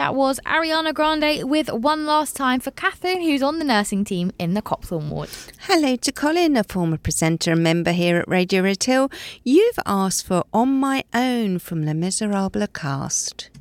that was Ariana Grande with One Last Time for Catherine, who's on the nursing team in the Copthorne ward. Hello to Colin, a former presenter and member here at Radio Red Hill. You've asked for On My Own from Les Miserables cast.